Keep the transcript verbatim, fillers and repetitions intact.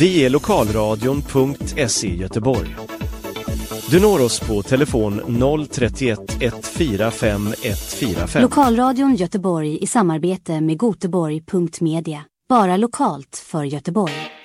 Vi är lokalradion punkt se Göteborg. Du når oss på telefon noll trettioett ett fyra fem ett fyra fem. Lokalradion Göteborg i samarbete med Göteborg punkt media. Bara lokalt för Göteborg.